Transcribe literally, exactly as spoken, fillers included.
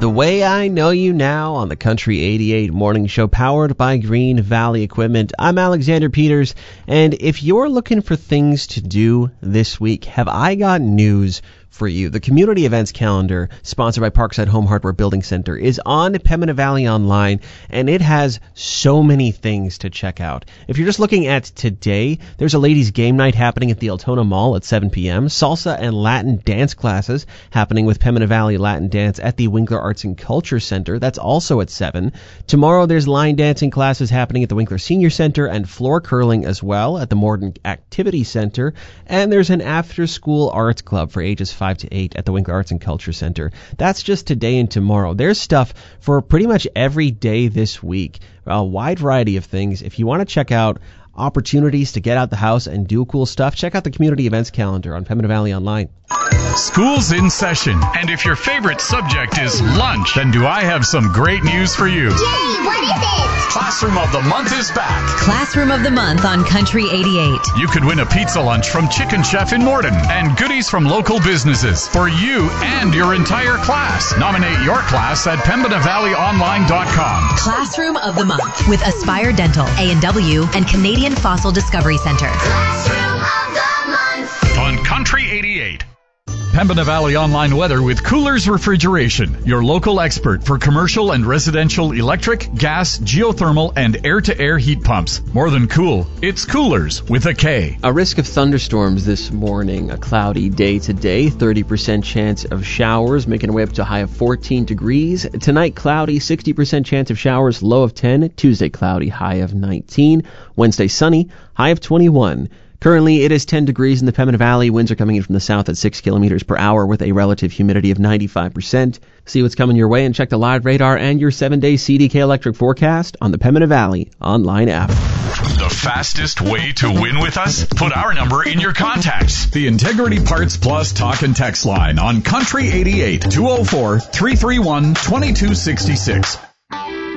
The Way I Know You Now on the Country eighty-eight Morning Show, powered by Green Valley Equipment. I'm Alexander Peters, and if you're looking for things to do this week, have I got news for you. The community events calendar, sponsored by Parkside Home Hardware Building Center, is on Pembina Valley Online, and it has so many things to check out. If you're just looking at today, there's a ladies' game night happening at the Altona Mall at seven p.m., salsa and Latin dance classes happening with Pembina Valley Latin Dance at the Winkler Arts and Culture Center. That's also at seven. Tomorrow, there's line dancing classes happening at the Winkler Senior Center and floor curling as well at the Morden Activity Center. And there's an after-school arts club for ages five to eight at the Winkler Arts and Culture Center. That's just today and tomorrow. There's stuff for pretty much every day this week. A wide variety of things. If you want to check out opportunities to get out the house and do cool stuff, check out the community events calendar on Pembina Valley Online. School's in session, and if your favorite subject is lunch, then do I have some great news for you. Yay, what is it? Classroom of the Month is back. Classroom of the Month on Country eighty-eight. You could win a pizza lunch from Chicken Chef in Morden and goodies from local businesses for you and your entire class. Nominate your class at pembina valley online dot com. Classroom of the Month with Aspire Dental, A and W, and Canadian Fossil Discovery Center. Classroom of the Month On Country eighty-eight. Pembina Valley Online weather with Coolers Refrigeration, your local expert for commercial and residential electric, gas, geothermal, and air-to-air heat pumps. More than cool, it's Coolers with a K. A risk of thunderstorms this morning. A cloudy day today. thirty percent chance of showers, making our way up to a high of fourteen degrees. Tonight, cloudy, sixty percent chance of showers, low of ten. Tuesday, cloudy, high of nineteen. Wednesday, sunny, high of twenty-one. Currently, it is ten degrees in the Pembina Valley. Winds are coming in from the south at six kilometers per hour with a relative humidity of ninety-five percent. See what's coming your way and check the live radar and your seven-day C D K electric forecast on the Pembina Valley Online app. The fastest way to win with us? Put our number in your contacts. The Integrity Parts Plus talk and text line on Country eighty-eight, two oh four, three three one, two two six six.